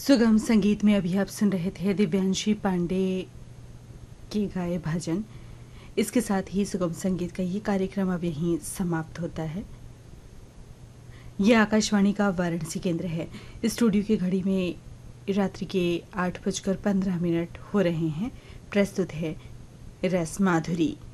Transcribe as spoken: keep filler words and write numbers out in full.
सुगम संगीत में अभी आप सुन रहे थे दिव्यांशी पांडे के गाए भजन। इसके साथ ही सुगम संगीत का ये कार्यक्रम अब यहीं समाप्त होता है। ये आकाशवाणी का वाराणसी केंद्र है। स्टूडियो की घड़ी में रात्रि के आठ बजकर पंद्रह मिनट हो रहे हैं। प्रस्तुत है रस माधुरी।